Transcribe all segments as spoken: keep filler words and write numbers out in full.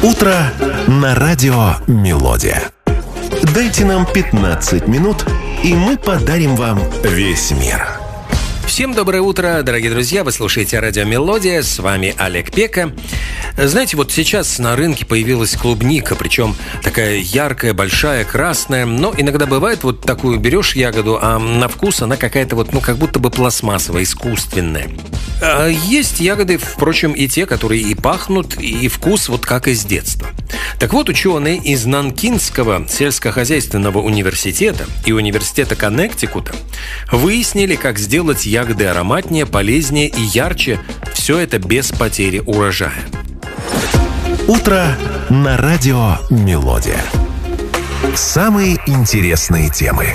Утро на радио «Мелодия». Дайте нам пятнадцать минут, и мы подарим вам весь мир. Всем доброе утро, дорогие друзья. Вы слушаете радио «Мелодия». С вами Олег Пека. Знаете, вот сейчас на рынке появилась клубника, причем такая яркая, большая, красная. Но иногда бывает, вот такую берешь ягоду, а на вкус она какая-то вот, ну, как будто бы пластмассовая, искусственная. А есть ягоды, впрочем, и те, которые и пахнут, и вкус вот как из детства. Так вот, ученые из Нанкинского сельскохозяйственного университета и университета Коннектикута выяснили, как сделать ягоды ароматнее, полезнее и ярче. Все это без потери урожая. Утро на радио «Мелодия». Самые интересные темы.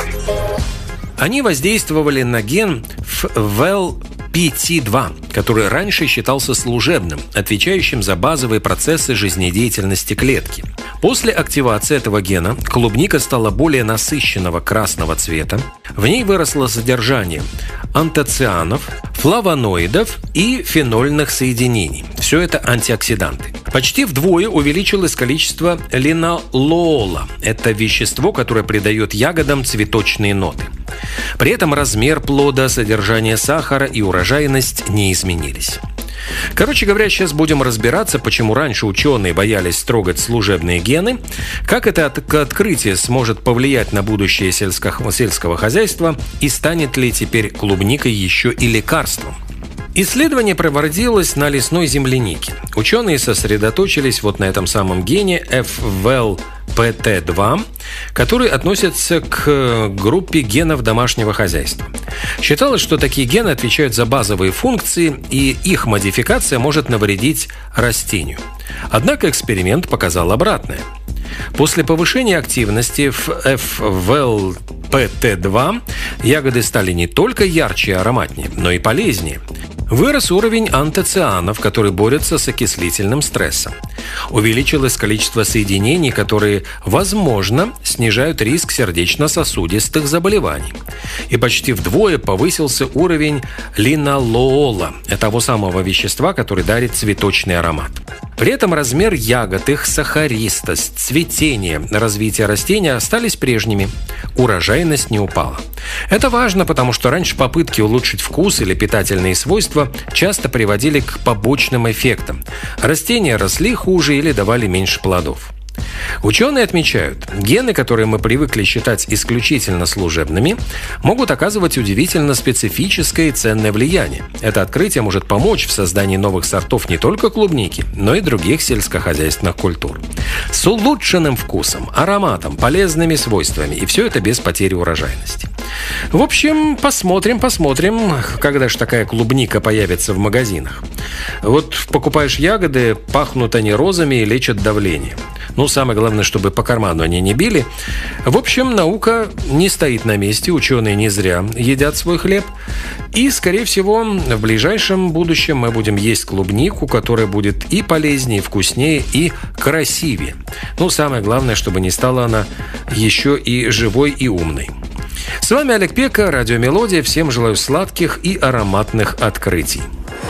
Они воздействовали на ген эф эл пи ти два, который раньше считался служебным, отвечающим за базовые процессы жизнедеятельности клетки. После активации этого гена клубника стала более насыщенного красного цвета. В ней выросло содержание антоцианов, флавоноидов и фенольных соединений. Все это антиоксиданты. Почти вдвое увеличилось количество линолоола. Это вещество, которое придает ягодам цветочные ноты. При этом размер плода, содержание сахара и урожайность не изменились. Короче говоря, сейчас будем разбираться, почему раньше ученые боялись трогать служебные гены, как это от- открытие сможет повлиять на будущее сельского, сельского хозяйства и станет ли теперь клубника еще и лекарством. Исследование проводилось на лесной землянике. Ученые сосредоточились вот на этом самом гене эф эл пи ти два, который относится к группе генов домашнего хозяйства. Считалось, что такие гены отвечают за базовые функции, и их модификация может навредить растению. Однако эксперимент показал обратное. После повышения активности эф эл пи ти два ягоды стали не только ярче и ароматнее, но и полезнее. Вырос уровень антоцианов, которые борются с окислительным стрессом. Увеличилось количество соединений, которые, возможно, снижают риск сердечно-сосудистых заболеваний. И почти вдвое повысился уровень линолоола, того самого вещества, который дарит цветочный аромат. При этом размер ягод, их сахаристость, цветение, развитие растения остались прежними. Урожайность не упала. Это важно, потому что раньше попытки улучшить вкус или питательные свойства часто приводили к побочным эффектам. Растения росли хуже или давали меньше плодов. Ученые отмечают, гены, которые мы привыкли считать исключительно служебными, могут оказывать удивительно специфическое и ценное влияние. Это открытие может помочь в создании новых сортов не только клубники, но и других сельскохозяйственных культур. С улучшенным вкусом, ароматом, полезными свойствами, и все это без потери урожайности. В общем, посмотрим, посмотрим, когда же такая клубника появится в магазинах. Вот покупаешь ягоды, пахнут они розами и лечат давление. Ну, самое главное, чтобы по карману они не били. В общем, наука не стоит на месте, ученые не зря едят свой хлеб. И, скорее всего, в ближайшем будущем мы будем есть клубнику, которая будет и полезнее, и вкуснее, и красивее. Ну, самое главное, чтобы не стала она еще и живой и умной. С вами Олег Пека, радио «Мелодия». Всем желаю сладких и ароматных открытий.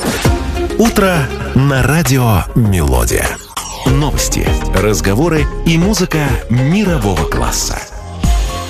Утро на радио «Мелодия». Новости, разговоры и музыка мирового класса.